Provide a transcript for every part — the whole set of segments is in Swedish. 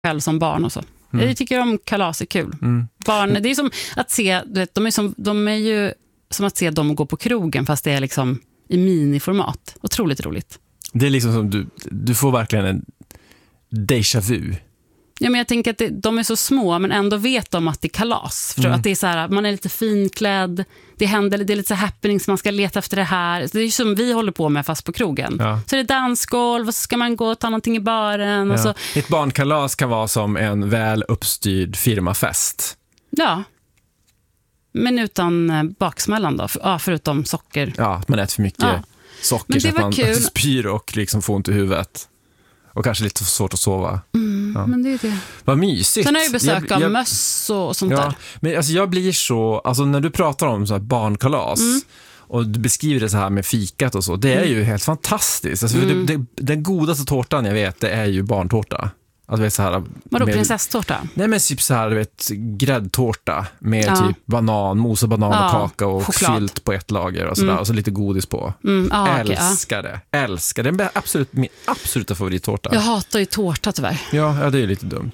själv som barn och så. Jag tycker om kalas är kul. Barn, det är som att se, du vet, de är ju som att se dem gå på krogen fast det är liksom i miniformat. Otroligt roligt. Det är liksom som du får verkligen en déjà vu. Ja, men jag tänker att de är så små men ändå vet de att det är kalas. För att det är så här, man är lite finklädd, det är lite så happenings, man ska leta efter det här. Det är ju som vi håller på med fast på krogen. Ja. Så det är dansgolv och så ska man gå och ta någonting i baren. Ja. Och så. Ett barnkalas kan vara som en väl uppstyrd firmafest. Ja. Men utan baksmällan då, förutom socker. Ja, att man äter för mycket socker så att man spyr och liksom får ont i huvudet. Och kanske lite svårt att sova. Men det är det. Vad mysigt. Sen har jag besök av möss och sånt där. Men alltså jag blir så... Alltså när du pratar om så här barnkalas och du beskriver det så här med fikat och så, det är ju helt fantastiskt. Alltså den godaste tårtan jag vet, det är ju barntårta. Alltså, vet, så här, vadå, prinsesstårta? Nej, men typ så här, du vet, gräddtårta med typ mos och banan och kaka och choklad. Fylt på ett lager och sådär, och så lite godis på. Älskar det. Älskar det. Det är min absoluta favorittårta. Jag hatar ju tårta tyvärr. Ja, det är lite dumt.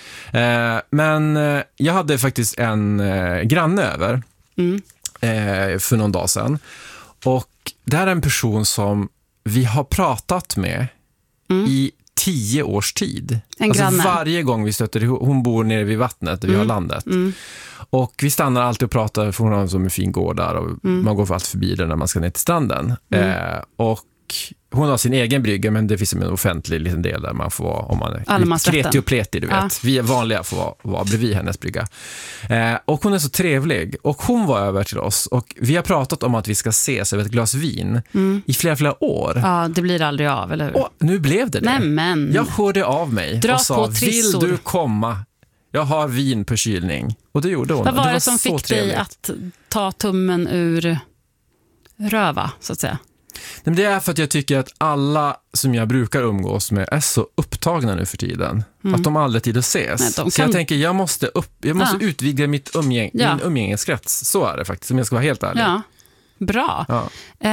Men jag hade faktiskt en granne över för någon dag sedan. Och det här är en person som vi har pratat med i 10 års tid. Alltså varje gång vi stöter, hon bor nere vid vattnet där vi har landet. Och vi stannar alltid och pratar, för hon har som en fin gård där och man går för allt förbi den när man ska ner till stranden. Och hon har sin egen brygga, men det finns en offentlig liten del där man får vara, om man är kreti och pleti, du vet. Vi är vanliga för att vara bredvid hennes brygga. Och hon är så trevlig. Och hon var över till oss. Och vi har pratat om att vi ska ses över ett glas vin i flera år. Ja, det blir aldrig av, eller hur? Och nu blev det. Nämen. Jag hörde av mig och sa, vill du komma? Jag har vin på kylning. Och det gjorde hon. Vad var det som fick trevligt. dig att ta tummen ur röva, så att säga? Men det är för att jag tycker att alla som jag brukar umgås med är så upptagna nu för tiden. Att de aldrig tid att ses. Så jag tänker, jag måste utvidga min umgängeskrets. Så är det faktiskt, om jag ska vara helt ärlig. Ja, bra. Ja.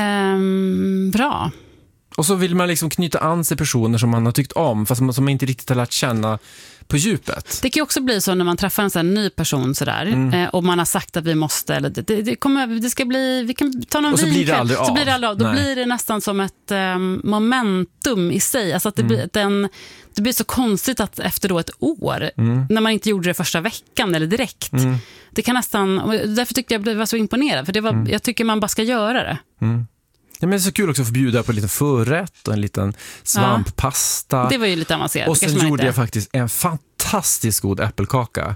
Bra. Och så vill man liksom knyta an sig personer som man har tyckt om, fast som man inte riktigt har lärt känna på djupet. Det kan ju också bli så när man träffar en sån här ny person sådär, och man har sagt att vi måste, eller det ska bli, vi kan ta någon och så blir det aldrig av. Så blir det aldrig av. Då blir det nästan som ett momentum i sig. Alltså att det blir så konstigt att efter då ett år, när man inte gjorde det första veckan eller direkt, det kan nästan, därför tyckte jag var så imponerad, för jag tycker man bara ska göra det. Ja, men det är så kul också att få bjuda på en liten förrätt och en liten svamppasta. Det var ju lite avancerat. Och sen gjorde jag faktiskt en fantastiskt god äppelkaka.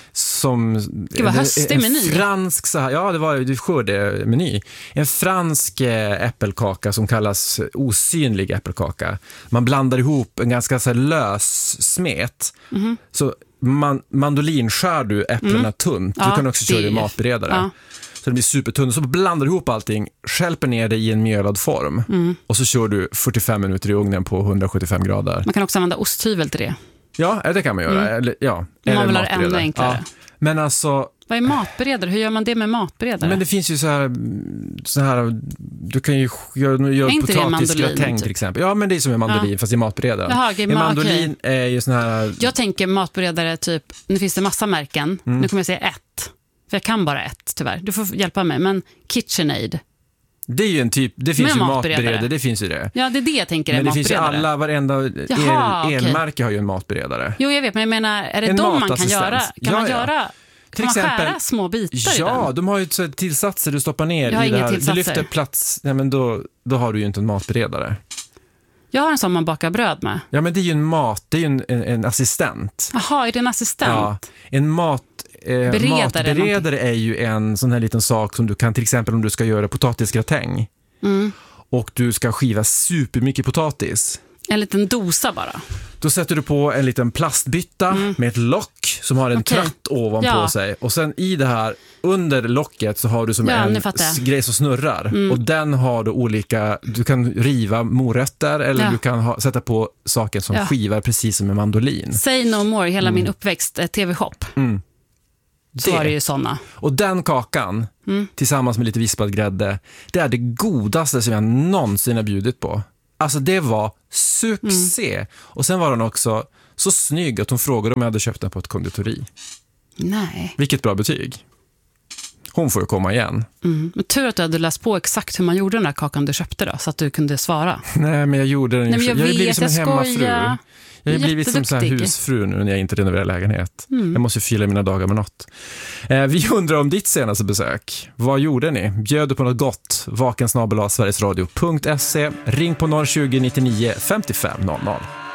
Det var höstig meny. Fransk, så här, ja, det var ju skördemeny. En fransk äppelkaka som kallas osynlig äppelkaka. Man blandar ihop en ganska så här lös smet. Så mandolinskär du äpplena tunt. Du kan också köra i matberedare. Ja. Så det blir supertunn. Så blandar du ihop allting, skälper ner det i en mjölad form. Och så kör du 45 minuter i ugnen på 175 grader. Man kan också använda osthyvel till det. Ja, det kan man göra. Eller, man vill ha det ännu enklare. Ja. Men alltså... Vad är matberedare? Hur gör man det med matberedare? Men det finns ju så här du kan ju göra potatisgratäng till exempel. Ja, men det är som en mandolin fast i matberedare. Jaha, en mandolin är ju sån här... Jag tänker matberedare typ, nu finns det massa märken. Nu kommer jag säga ett. För jag kan bara ett, tyvärr. Du får hjälpa mig. Men KitchenAid. Det är ju en typ, det finns ju matberedare, det finns ju det. Ja, det är det jag tänker är matberedare. Men det matberedare. finns ju varenda elmärke har ju en matberedare. Jo, jag vet, men jag menar, är det de man kan göra? Kan man göra... Kan man skära små bitar i den? Ja, de har ju tillsatser du stoppar ner i det här. Du lyfter plats, nej, men då har du ju inte en matberedare. Jag har en sån man bakar bröd med. Ja, men det är ju det är ju en assistent. Jaha, är det en assistent? Ja, en matberedare är ju en sån här liten sak som du kan, till exempel om du ska göra potatisgratäng. Och du ska skiva supermycket potatis. En liten dosa bara. Då sätter du på en liten plastbytta med ett lock som har en tratt ovanpå sig. Och sen i det här, under locket så har du som en grej som snurrar. Och den har då olika, du kan riva morötter eller du kan sätta på saker som skivar precis som en mandolin. Say no more, hela min uppväxt, TV-shop. Så var det ju såna. Och den kakan, tillsammans med lite vispad grädde, det är det godaste som jag någonsin har bjudit på. Alltså det var succé. Och sen var den också så snygg att hon frågade om jag hade köpt den på ett konditori. Nej. Vilket bra betyg. Hon får ju komma igen. Men tur att du hade läst på exakt hur man gjorde den där kakan du köpte då, så att du kunde svara. Nej, men jag gjorde den. Jag har blivit som en hemmafru. Jag har blivit som så här husfru nu när jag inte renoverar lägenhet. Jag måste fylla mina dagar med något. Vi undrar om ditt senaste besök. Vad gjorde ni? Bjöd du på något gott? Vaken@sverigesradio.se. Ring på 020 99 55 00.